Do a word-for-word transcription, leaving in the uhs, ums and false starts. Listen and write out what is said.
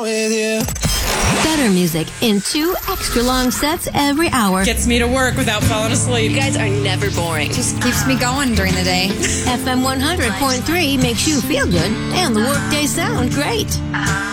down with you. Better music in two extra long sets every hour. Gets me to work without falling asleep. You guys are never boring. Just keeps me going during the day. F M one hundred point three makes you feel good and the workday sound great.